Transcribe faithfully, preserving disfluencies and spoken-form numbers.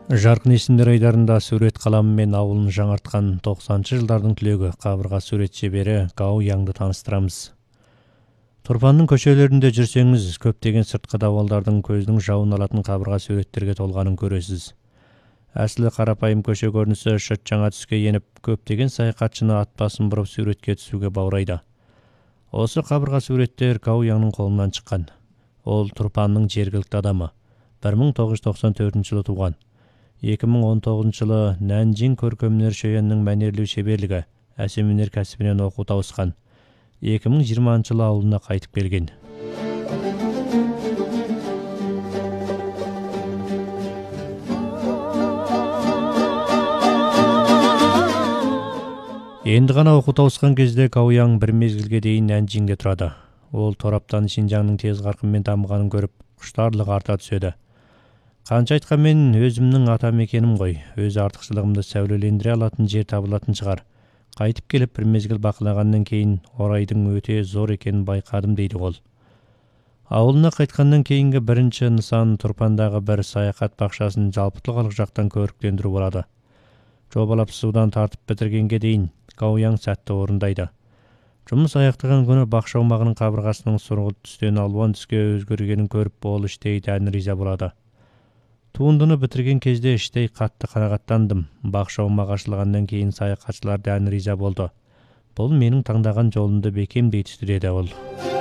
Жарқын есімдер айдарында сурет қаламы мен ауылын жаңартқан тоқсаныншы жылдардың түлегі қабырға сурет шебері Гау Янды таныстырамыз. Тұрпанның көшелерінде жүрсеңіз, көптеген сыртқы давалдардың көздің жауын алатын қабырға суреттерге толғанын көресіз. Әсілі қарапайым көше көрінісі шыт жаңа түске еніп, көптеген саяхатшыны ат басын бұрып суретке түсуге баурайды. Осы қабырға суреттер Гау Янның қолынан шыққан. Ол Тұрпанның жергілікті адамы. бір мың тоғыз жүз тоқсан төртінші жылы туған. екі мың он тоғызыншы жылы Нанжин көркемөнер шөйеннің мәнерлеу шеберлігі, әсем өнер кәсібінен оқу тауысқан. екі мың жиырмасыншы жылы ауылына қайтып келген. Енді ғана оқу тауысқан кезде Гау Ян бір мезгілге дейін Нанжинде тұрады. Ол тораптан Шинжаңның тез қарқынмен дамығанын көріп, құштарлығы арта түседі. Қанша айтқанмен өзімнің атам екенім ғой, өз артықшылығымды сәулелендіре алатын жер табылатын шығар. Қайтып келіп бір мезгіл бақылағаннан кейін орайдың өте зор екенін байқадым дейді ол. Ауылына қайтқаннан кейінгі бірінші нысан Тұрпандағы бір саяхат бақшасын жалпы тұлғалық жақтан көріктендіру болады. Жобалап судан тартып бітіргенге дейін Гау Ян сәтті орындайды. Жұмыс аяқтаған күні бақша аумағының қабырғасының сұрғылт түстен алуан түске өзгергенін көріп, ол іштей дән риза болады. Туындыны бітірген кезде іштей қатты қанағаттандым. Бақша аумағы ашылғаннан кейін саяхатшылар дән риза болды. Бұл менің таңдаған жолымды бекем дей түсті деді ол.